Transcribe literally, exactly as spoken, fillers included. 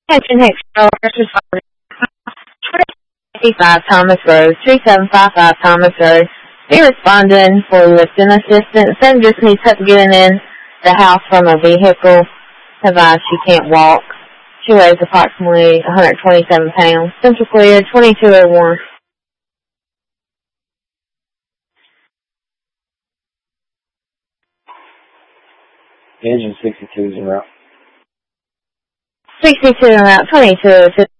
Attention Hicksville, first responders. fifty-five Thomas Road, three seven five five Thomas Road. Be responding for lifting assistance. Then just needs help getting in the house from a vehicle. Advised she can't walk. She weighs approximately one hundred twenty-seven pounds. Central clear, twenty-two oh one. Engine sixty-two is en route. sixty-two en route, twenty-two oh two.